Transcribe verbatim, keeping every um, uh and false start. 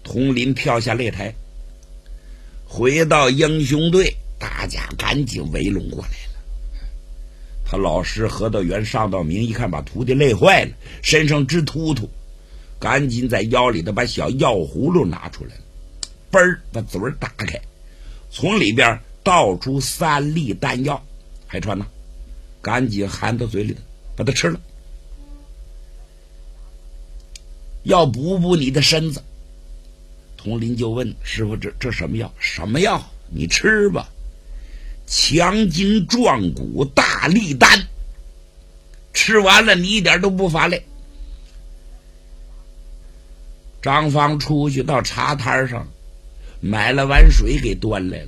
统领跳下擂台，回到英雄队，大家赶紧围拢过来了。他老师何道元、尚道明一看把徒弟累坏了，身上直突突，赶紧在腰里头把小药葫芦拿出来了，嘣儿把嘴儿打开，从里边倒出三粒丹药。海川呐，赶紧含到嘴里头把它吃了，要补补你的身子。佟林就问师傅，这这什么药？什么药？你吃吧。强筋壮骨大力丹，吃完了你一点都不乏累。张芳出去到茶摊上买了碗水给端来了。